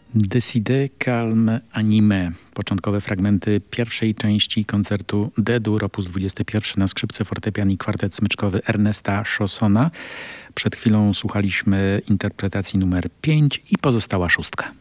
Décider calme anime. Początkowe fragmenty pierwszej części koncertu D-dur op. 21 na skrzypce, fortepian i kwartet smyczkowy Ernesta Chaussona. Przed chwilą słuchaliśmy interpretacji numer 5 i pozostała szóstka.